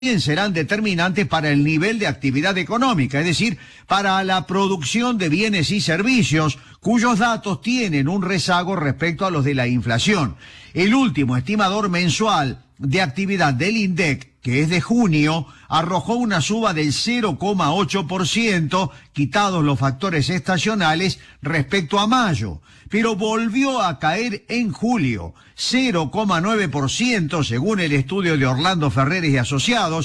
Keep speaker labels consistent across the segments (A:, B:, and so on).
A: serán determinantes para el nivel de actividad económica, es decir, para la producción de bienes y servicios, cuyos datos tienen un rezago respecto a los de la inflación. El último estimador mensual de actividad del INDEC, que es de junio, arrojó una suba del 0,8%, quitados los factores estacionales, respecto a mayo, pero volvió a caer en julio, 0,9% según el estudio de Orlando Ferreres y Asociados,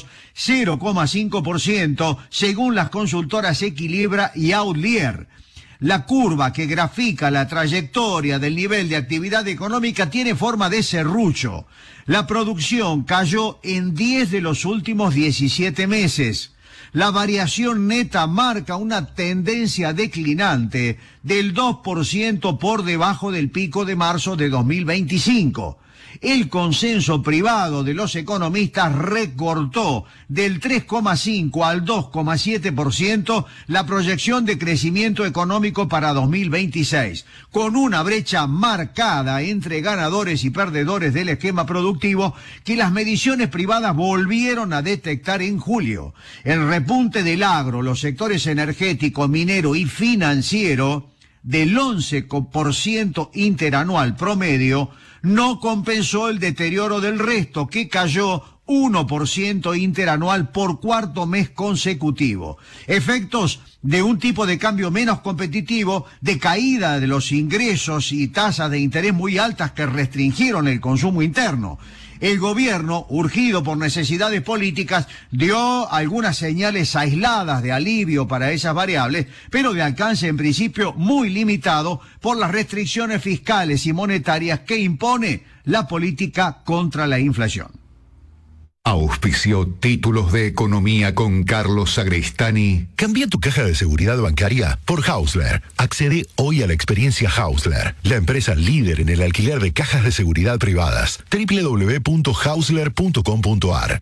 A: 0,5% según las consultoras Equilibra y Outlier. La curva que grafica la trayectoria del nivel de actividad económica tiene forma de serrucho. La producción cayó en 10 de los últimos 17 meses. La variación neta marca una tendencia declinante del 2% por debajo del pico de marzo de 2025. El consenso privado de los economistas recortó del 3,5 al 2,7% la proyección de crecimiento económico para 2026, con una brecha marcada entre ganadores y perdedores del esquema productivo que las mediciones privadas volvieron a detectar en julio. El repunte del agro, los sectores energético, minero y financiero del 11% interanual promedio no compensó el deterioro del resto, que cayó 1% interanual por cuarto mes consecutivo. Efectos de un tipo de cambio menos competitivo, de caída de los ingresos y tasas de interés muy altas que restringieron el consumo interno. El gobierno, urgido por necesidades políticas, dio algunas señales aisladas de alivio para esas variables, pero de alcance en principio muy limitado por las restricciones fiscales y monetarias que impone la política contra la inflación.
B: Auspició Títulos de Economía con Carlos Sagristani. Cambia tu caja de seguridad bancaria por Hausler. Accede hoy a la experiencia Hausler, la empresa líder en el alquiler de cajas de seguridad privadas. www.hausler.com.ar.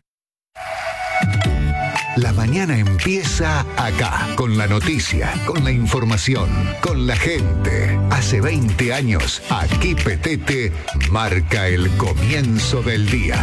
B: La mañana empieza acá, con la noticia, con la información, con la gente. Hace 20 años, aquí Petete marca el comienzo del día.